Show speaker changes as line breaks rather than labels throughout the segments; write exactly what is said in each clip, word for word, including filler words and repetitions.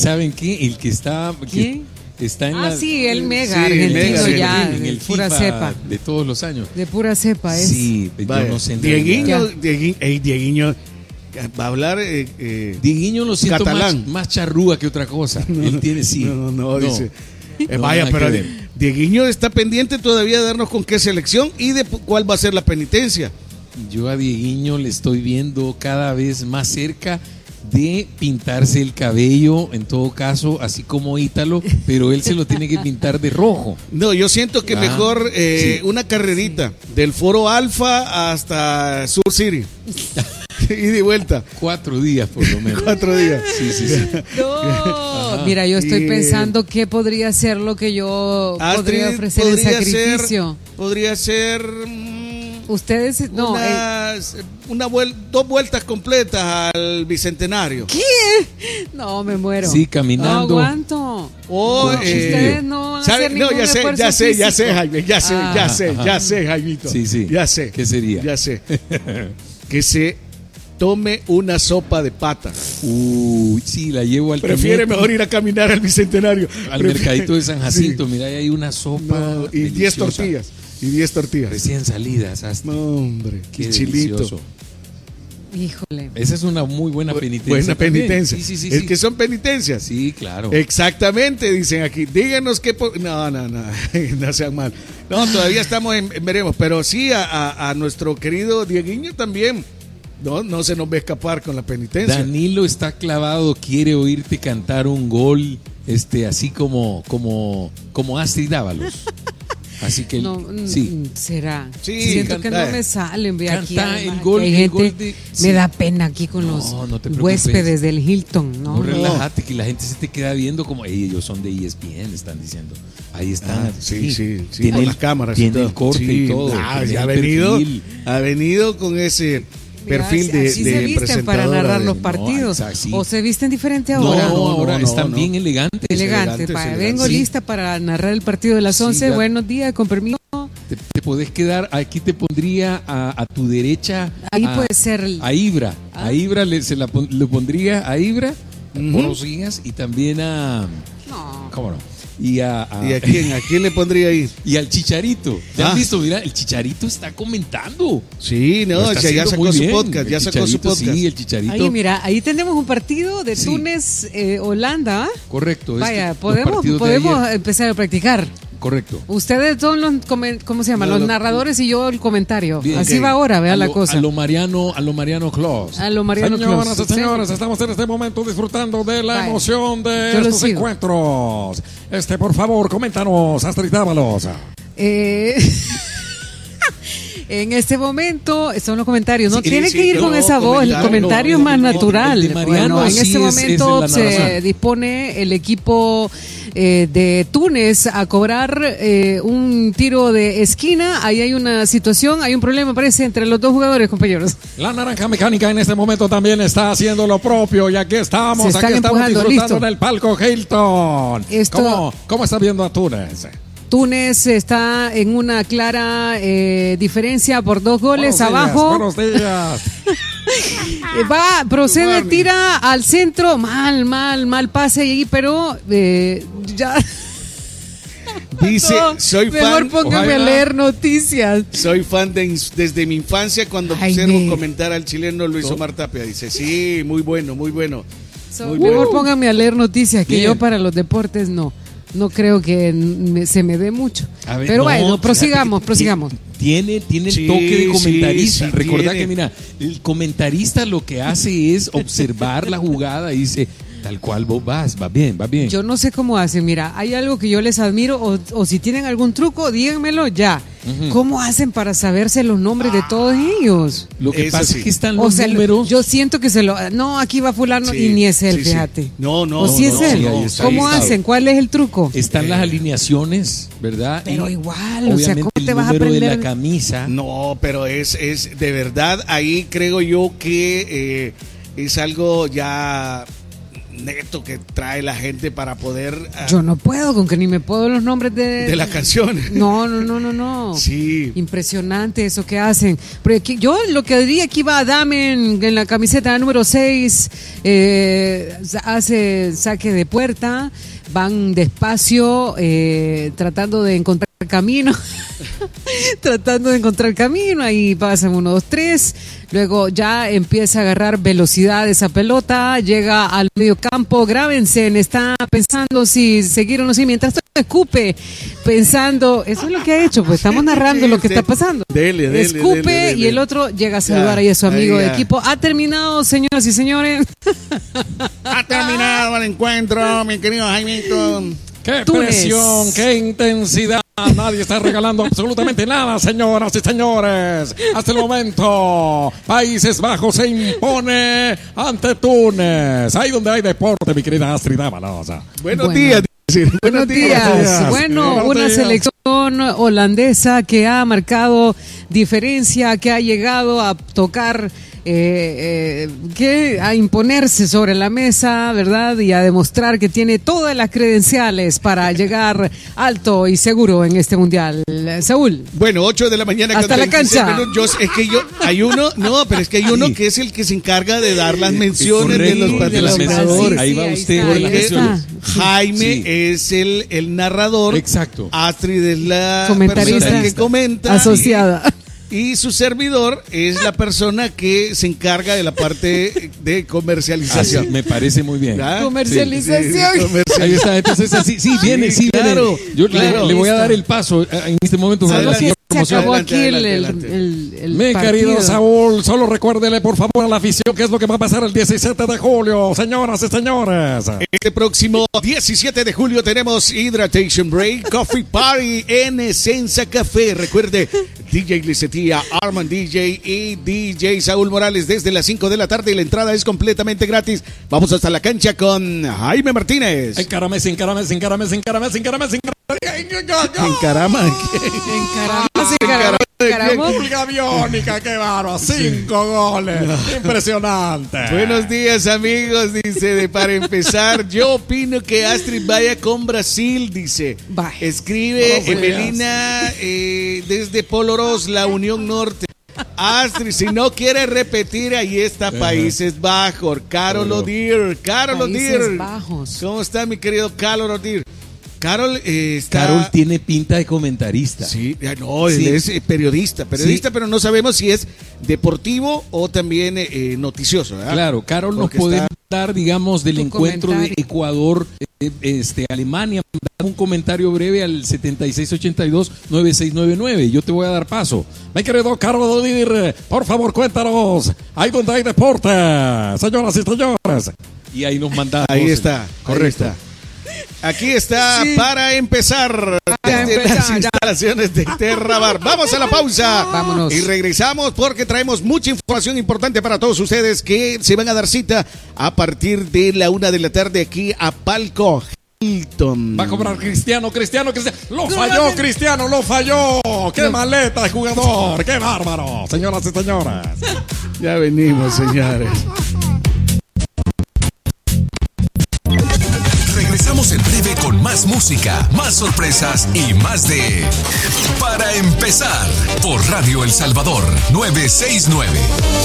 ¿Saben qué? El que está...
¿Quién?
Que está en
ah,
la,
sí, el mega
sí,
argentino
mega,
ya,
en el
de pura
FIFA
cepa.
de todos los años.
De pura cepa es.
Sí,
Vaya,
yo no sé.
Dieguiño, Dieguiño, ey, Dieguiño va a hablar... Eh, eh,
Dieguiño lo siento más, más charrúa que otra cosa.
No,
Él tiene sí.
No, no, no, dice... Eh,
no,
vaya, pero
ver.
Dieguiño está pendiente todavía de darnos con qué selección y de cuál va a ser la penitencia.
Yo a Dieguiño le estoy viendo cada vez más cerca de pintarse el cabello, en todo caso, así como Ítalo, pero él se lo tiene que pintar de rojo.
No, yo siento que ah, mejor eh, sí. una carrerita sí. del Foro Alfa hasta Sur City. Y de vuelta.
Cuatro días por lo menos.
Cuatro días.
Sí, sí, sí.
No, ajá. Mira, yo estoy y... pensando qué podría ser lo que yo
Astrid
podría ofrecer en sacrificio.
Ser, podría ser...
Ustedes, no.
Una, eh, una vuel, dos vueltas completas al Bicentenario.
¿Qué? No, me muero.
Sí, caminando.
No aguanto.
Oh,
no,
eh,
ustedes no van a hacer
no, ya sé, ya sé, ya sé, Jaime, ya sé,
ah,
ya sé,
ajá.
ya sé, Jaimito.
Sí, sí.
Ya sé.
¿Qué sería?
Ya sé. Que se tome una sopa de pata.
Uy, sí, la llevo al
Prefiere cañete. Mejor ir a caminar al Bicentenario.
Al
Prefiere,
mercadito de San Jacinto,
sí.
Mira, ahí hay una sopa
no, y diez tortillas. Y diez tortillas.
Recién salidas. Hasta.
No, hombre,
qué
chilito.
Delicioso.
Híjole.
Esa es una muy buena penitencia.
Buena penitencia.
Sí, sí, sí,
es
sí.
que son penitencias.
Sí, claro.
Exactamente, dicen aquí. Díganos qué. Po- no, no, no. No sean mal. No, todavía estamos en, en veremos. Pero sí, a, a, a nuestro querido Dieguiño también. No, no se nos va a escapar con la penitencia.
Danilo está clavado, quiere oírte cantar un gol, este, así como, como, como Astrid Dávalos. Así que
no,
sí.
será.
Sí,
siento
canta,
que no me salen. Ve aquí,
canta
además,
el gol,
hay
el
gente,
gol de, sí.
me da pena aquí con
no,
los
no te
huéspedes del Hilton. No,
no,
no.
relájate, que la gente se te queda viendo como hey, ellos son de E S P N, están diciendo. Ahí están.
Ah, sí, sí, sí.
Tiene
Con
el,
las cámaras.
Tiene
y
el corte
sí,
y todo.
Ah,
ya
ha venido, ha venido con ese perfil
Mira,
de,
así
de
se visten para narrar
de,
los partidos.
No, exacto, sí.
O se visten diferente
No,
ahora.
no, ahora
no,
están
no.
bien elegantes.
Elegante,
elegantes,
pa,
elegantes.
vengo
Sí.
lista para narrar el partido de las
Sí,
once.
ya.
Buenos días, con permiso.
Te, te podés quedar, aquí te pondría a, a tu derecha.
Ahí
a,
puede ser. El...
A Ibra.
Ah.
A Ibra le, se la pon, le pondría a Ibra,
Uh-huh.
por los días, y también a.
No.
¿Cómo no? Y a, a-
¿Y a quién? ¿A quién le pondría ahí?
y al Chicharito. ¿Ya
Ah.
han visto? Mira, el Chicharito está comentando.
Sí,
Lo
no,
está
ya, ya
haciendo
sacó
muy
su
bien.
podcast,
El
ya sacó su
Chicharito,
podcast.
Sí, el Chicharito.
Ahí, mira, ahí tenemos un partido de
Sí.
Túnez, eh, Holanda. ¿ah?
Correcto.
Vaya,
este, los
podemos,
partidos de
podemos
ayer.
empezar a practicar.
Correcto.
Ustedes son los, comen- ¿cómo se llama?
No,
los
lo-
narradores y yo el comentario.
Bien,
Así
ok.
va ahora, vea
a
la
lo,
cosa.
A lo Mariano, a lo Mariano Claus.
A lo Mariano
Señoras
Claus.
y señores, estamos en este momento disfrutando de la
Vaya.
emoción de
Yo lo
estos
sigo.
encuentros. Este, por favor, coméntanos, Astrid Dávalos.
Eh, en este momento son los comentarios. No
Sí,
tiene
sí,
que ir
no,
con esa voz. El
comentario,
comentario
no,
es más
el- el-
natural.
el de Mariano
Bueno, en
sí
este
es-
momento
es de la
se
narración.
dispone el equipo eh, de Túnez a cobrar eh, un tiro de esquina. Ahí hay una situación, hay un problema, parece, entre los dos jugadores, compañeros.
La naranja mecánica en este momento también está haciendo lo propio y aquí estamos,
Se están
aquí estamos
empujando,
disfrutando
listo.
del palco Hilton.
Esto-
¿Cómo, ¿Cómo está viendo a Túnez?
Túnez está en una clara eh, diferencia por dos goles
Buenos días,
abajo.
buenos días.
Eh, Va, procede,
morning.
tira al centro, mal, mal, mal pase ahí, pero eh, ya.
Dice,
No,
soy
mejor
fan,
póngame a
ojalá.
leer noticias.
soy fan de, ins- desde mi infancia cuando
Ay,
pusieron
me-
comentar al chileno Luis Omar Tapia. Dice, sí, muy bueno, muy bueno.
So,
Muy
mejor
bien.
póngame a leer noticias, que
Bien.
yo para los deportes no. No creo que me- se me dé mucho.
A ver,
Pero
no,
bueno,
fíjate
prosigamos,
que
prosigamos.
Tiene, tiene el
Sí,
toque de comentarista.
sí, sí
Recordá
tiene.
que, mira, el comentarista lo que hace es observar la jugada y dice, tal cual vos vas, va bien, va bien.
Yo no sé cómo hacen. Mira, hay algo que yo les admiro, o, o si tienen algún truco, díganmelo ya.
Ujú.
¿Cómo hacen para saberse los nombres de todos ellos?
Lo que
Eso
pasa
sí.
es que están
O
los
sea,
números.
yo siento que se lo... No, aquí va fulano
Sí,
y ni es él,
sí, sí.
fíjate.
No, no,
¿O
no,
si es
no,
él?
sí, ahí está,
¿Cómo
ahí está.
hacen? ¿Cuál es el truco?
Están las alineaciones, ¿verdad?
Pero
Y
igual, o sea,
obviamente
¿cómo te
el
vas a
número de
aprender?
la camisa.
No, pero es, es de verdad, ahí creo yo que eh, es algo ya neto que trae la gente para poder... Uh,
Yo no puedo, con que ni me puedo los nombres de...
De las canciones.
No, no, no, no, no.
Sí.
Impresionante eso que hacen. Pero aquí, yo lo que diría que iba Adame en, en la camiseta número seis, eh, hace saque de puerta, van despacio, eh, tratando de encontrar camino, tratando de encontrar camino, ahí pasan uno, dos, tres, luego ya empieza a agarrar velocidad esa pelota, llega al medio campo, Gravensen está pensando si seguir o no seguir, mientras todo escupe, pensando, eso es lo que ha hecho, pues estamos narrando lo que está pasando.
Dele, dele,
escupe
dele, dele.
Y el otro llega a saludar ahí a su amigo de equipo. Ha terminado, señoras y señores.
Ha terminado el encuentro, mi querido Jaimito.
¡Qué
Túnez.
presión! ¡Qué intensidad! Nadie está regalando absolutamente nada, señoras y señores. Hasta el momento, Países Bajos se impone ante Túnez. Ahí donde hay deporte, mi querida Astrid, vámonos.
Buenos
Bueno.
días. Buenos,
Buenos días.
días.
Bueno,
Buenos
una
días.
selección holandesa que ha marcado diferencia, que ha llegado a tocar, eh, eh, que a imponerse sobre la mesa, ¿verdad? Y a demostrar que tiene todas las credenciales para llegar alto y seguro en este mundial. Saúl.
Bueno, ocho de la mañana.
Hasta
con
la
treinta y seis
cancha.
minutos. Yo, es que yo, hay uno, no, pero es que hay uno
Sí.
que es el que se encarga de dar las menciones de los
Correcto, de las
patrocinadores.
menciones. Ahí va
Sí,
usted
está,
de
ahí
las
está.
menciones.
Jaime
Sí.
es el, el narrador.
Exacto.
Astrid es la
Comentarista.
persona que comenta.
Asociada.
Y su servidor es la persona que se encarga de la parte de
Así,
comercialización.
me parece muy bien.
¿Ya?
Comercialización.
Sí, sí, comercialización.
Ahí está, entonces así, sí, viene, sí,
Sí, claro,
viene. Yo le-
claro.
le, voy a
Listo.
dar el paso eh, en este momento.
Adelante.
para la señora
Se
promoción.
acabó
Adelante,
aquí el,
adelante,
el,
adelante.
el- el
Mi
partido.
querido Saúl, solo recuérdele por favor a la afición qué es lo que va a pasar el diecisiete de julio, señoras y señores.
Este próximo diecisiete de julio tenemos Hydratation Break, Coffee Party en Esencia Café. Recuerde, D J Licetia, Arman D J y D J Saúl Morales desde las cinco de la tarde y la entrada es completamente gratis. Vamos hasta la cancha con Jaime Martínez.
Encarame, encarame, encarame, encarame, encarame, encarame.
Encarama.
Encarama, se encaramó, se encaramó.
República Biónica, qué bárbaro, cinco goles, impresionante.
Buenos días, amigos, dice, de para empezar, yo opino que Astrid vaya con Brasil, dice.
Vaya.
Escribe
Buenos días.
Evelina eh, desde Poloros, la Unión Norte. Astrid, si no quiere repetir, ahí está Países Bajos. Carol Odir, Carol
Países
Odir.
Bajos.
¿Cómo está, mi querido Carol Odir? Carol eh, está...
Carol tiene pinta de comentarista.
Sí, ya no, él
Sí.
es eh, periodista, periodista,
Sí.
pero no sabemos si es deportivo o también eh, noticioso, ¿verdad?
Claro, Carol nos
Porque
puede
está-
dar, digamos, del
Tu
encuentro
comentario.
de Ecuador, eh, este, Alemania, dar un comentario breve al setenta y seis ochenta y dos noventa y seis noventa y nueve. Yo te voy a dar paso.
Mi querido Carlos Odir, por favor cuéntanos, ahí donde hay deporte, señoras y señores.
Y ahí nos manda.
Ahí
voces.
está,
Correcto.
ahí está. Aquí está
Sí.
para empezar
Para
desde
empezar,
las
ya.
instalaciones de Terrabar. Vamos a la pausa.
Vámonos.
Y regresamos porque traemos mucha información importante para todos ustedes que se van a dar cita a partir de la una de la tarde aquí a Palco Hilton.
Va a cobrar Cristiano, Cristiano, Cristiano. Lo falló, Cristiano, lo falló. Qué maleta de jugador, qué bárbaro, señoras y señores.
Ya venimos, señores.
Regresamos en breve con más música, más sorpresas y más de Para Empezar por Radio El Salvador novecientos sesenta y nueve.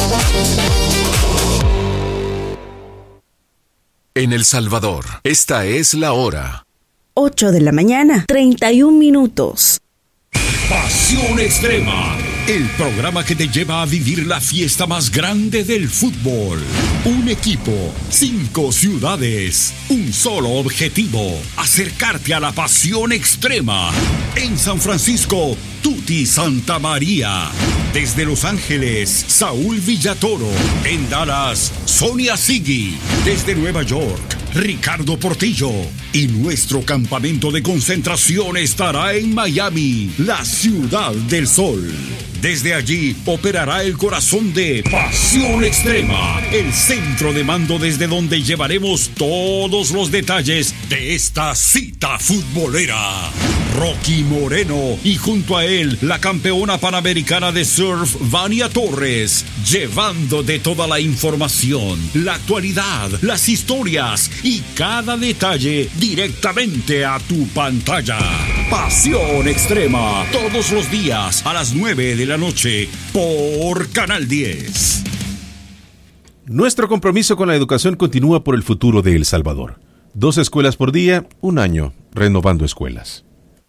En El Salvador, esta es la hora.
ocho de la mañana, treinta y un minutos.
Pasión Extrema, el programa que te lleva a vivir la fiesta más grande del fútbol. Un equipo, cinco ciudades, un solo objetivo, acercarte a la pasión extrema. En San Francisco, Tuti Santa María. Desde Los Ángeles, Saúl Villatoro. En Dallas, Sonia Sigui. Desde Nueva York, Ricardo Portillo. Y nuestro campamento de concentración estará en Miami, la ciudad del sol. Desde allí operará el corazón de Pasión Extrema, el centro de mando desde donde llevaremos todos los detalles de esta cita futbolera. Rocky Moreno, y junto a él la campeona panamericana de surf Vania Torres, llevándote toda la información, la actualidad, las historias y cada detalle directamente a tu pantalla. Pasión Extrema, todos los días a las nueve de la noche por Canal diez.
Nuestro compromiso con la educación continúa por el futuro de El Salvador. Dos escuelas por día, un año, renovando escuelas.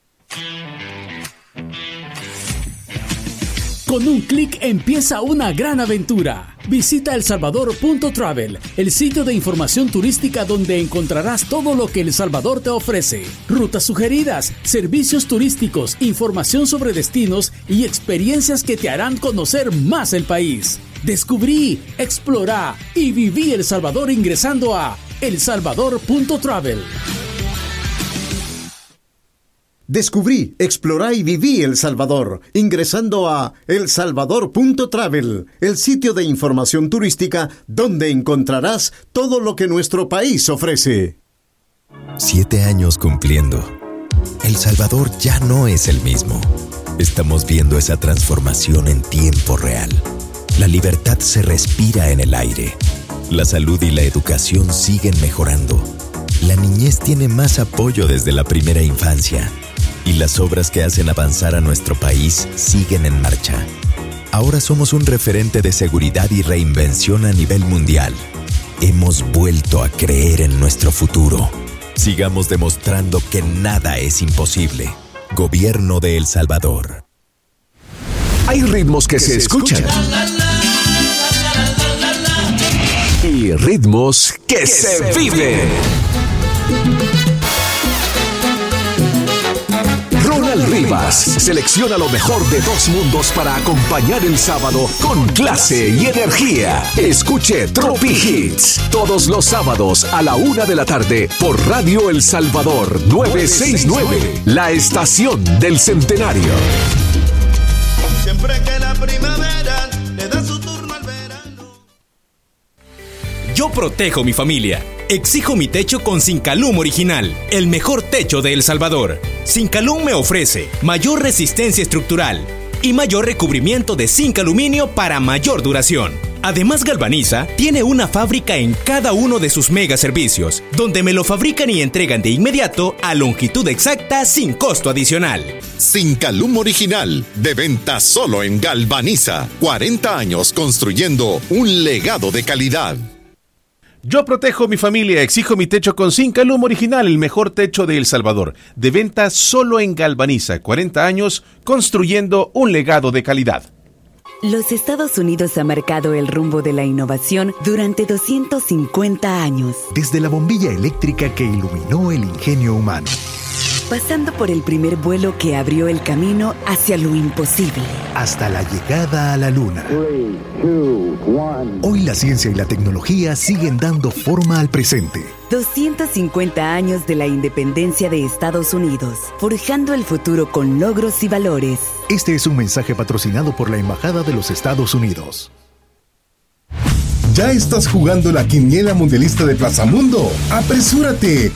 Con un clic empieza una gran aventura. Visita el salvador punto travel, el sitio de información turística donde encontrarás todo lo que El Salvador te ofrece. Rutas sugeridas, servicios turísticos, información sobre destinos y experiencias que te harán conocer más el país. Descubrí, explorá y viví El Salvador ingresando a el salvador punto travel.
Descubrí, explorá y viví El Salvador, ingresando a el salvador punto travel, el sitio de información turística donde encontrarás todo lo que nuestro país ofrece.
Siete años cumpliendo. El Salvador ya no es el mismo. Estamos viendo esa transformación en tiempo real. La libertad se respira en el aire. La salud y la educación siguen mejorando. La niñez tiene más apoyo desde la primera infancia. Y las obras que hacen avanzar a nuestro país siguen en marcha. Ahora somos un referente de seguridad y reinvención a nivel mundial. Hemos vuelto a creer en nuestro futuro. Sigamos demostrando que nada es imposible. Gobierno de El Salvador.
Hay ritmos que, que se, se escuchan. Y ritmos que, que se, se viven. Ronald Rivas selecciona lo mejor de dos mundos para acompañar el sábado con clase y energía. Escuche Tropi Hits todos los sábados a la una de la tarde por Radio El Salvador novecientos sesenta y nueve, la estación del centenario.
Siempre que la primavera le da su turno al verano.
Yo protejo mi familia. Exijo mi techo con Sincalum Original, el mejor techo de El Salvador. Sincalum me ofrece mayor resistencia estructural y mayor recubrimiento de zinc aluminio para mayor duración. Además, Galvaniza tiene una fábrica en cada uno de sus mega servicios, donde me lo fabrican y entregan de inmediato a longitud exacta sin costo adicional.
Sincalum Original, de venta solo en Galvaniza. cuarenta años construyendo un legado de calidad.
Yo protejo mi familia, exijo mi techo con Sincalum Original, el mejor techo de El Salvador. De venta solo en Galvaniza. cuarenta años construyendo un legado de calidad.
Los Estados Unidos ha marcado el rumbo de la innovación durante doscientos cincuenta años.
Desde la bombilla eléctrica que iluminó el ingenio humano,
pasando por el primer vuelo que abrió el camino hacia lo imposible,
hasta la llegada a la luna. Three, two, one. Hoy la ciencia y la tecnología siguen dando forma al presente.
doscientos cincuenta años de la independencia de Estados Unidos, forjando el futuro con logros y valores.
Este es un mensaje patrocinado por la Embajada de los Estados Unidos.
¿Ya estás jugando la quiniela mundialista de Plaza Mundo? ¡Apresúrate!